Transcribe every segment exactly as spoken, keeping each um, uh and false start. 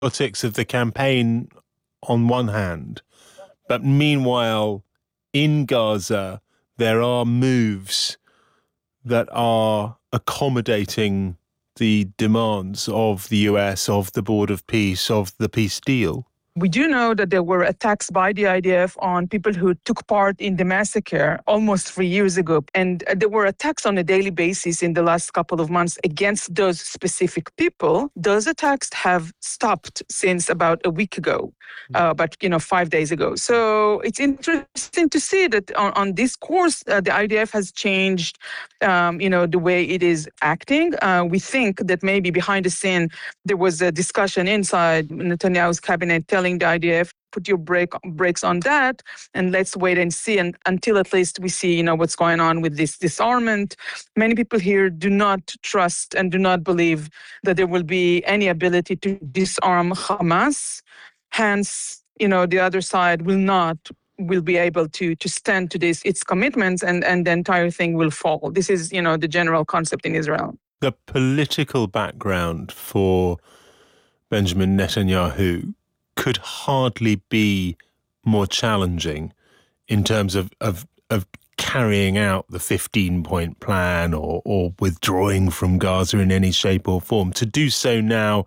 politics of the campaign on one hand, but meanwhile, in Gaza, there are moves that are accommodating the demands of the U S, of the Board of Peace, of the peace deal. We do know that there were attacks by the I D F on people who took part in the massacre almost three years ago. And there were attacks on a daily basis in the last couple of months against those specific people. Those attacks have stopped since about a week ago, uh, but, you know, five days ago. So it's interesting to see that on, on this course, uh, the I D F has changed, um, you know, the way it is acting. Uh, we think that maybe behind the scene, there was a discussion inside Netanyahu's cabinet telling the I D F, put your brake, brakes on that, and let's wait and see and, until at least we see, you know, what's going on with this disarmament. Many people here do not trust and do not believe that there will be any ability to disarm Hamas. Hence, you know, the other side will not will be able to to stand to this its commitments, and and the entire thing will fall. This is, you know, the general concept in Israel. The political background for Benjamin Netanyahu could hardly be more challenging in terms of, of, of carrying out the fifteen-point plan or, or withdrawing from Gaza in any shape or form. To do so now,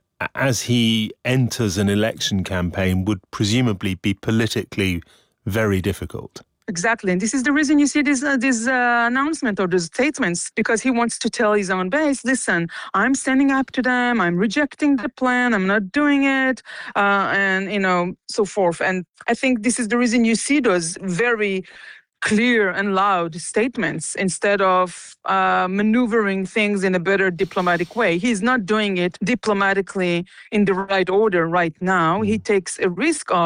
as he enters an election campaign, would presumably be politically very difficult. Exactly. And this is the reason you see this, uh, this uh, announcement or these statements, because he wants to tell his own base, listen, I'm standing up to them. I'm rejecting the plan. I'm not doing it. Uh, and, you know, so forth. And I think this is the reason you see those very clear and loud statements instead of uh, maneuvering things in a better diplomatic way. He's not doing it diplomatically in the right order right now. He takes a risk of